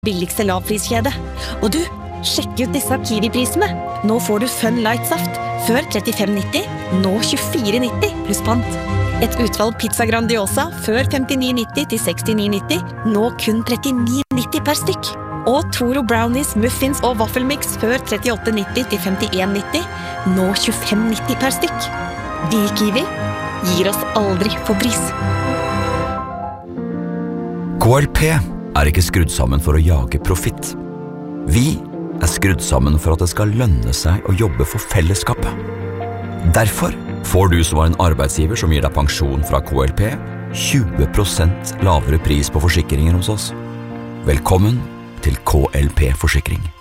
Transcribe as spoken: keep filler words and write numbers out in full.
billigste lavpriskjede. Og du, sjekk ut disse Kiwi-prisene. Nå får du Fun Light Saft. Før trettifem nitti, nå tjuefire nitti pluss pant. Et utvalg pizza Grandiosa før femtini nitti til sekstini nitti, nå kun trettini nitti per stykk. Og Toro Brownies, muffins og vaffelmix før trettiåtte nitti til femtien nitti, nå tjuefem nitti per stykk. Vi i Kiwi gir oss aldri for pris. K L P er ikke skrudd sammen for å jage profitt. Vi er skrudd sammen for at det skal lønne seg å jobbe for fellesskapet. Derfor får du som var en arbeidsgiver som gir deg pensjon fra K L P tjue prosent lavere pris på forsikringer hos oss. Velkommen til K L P Forsikring.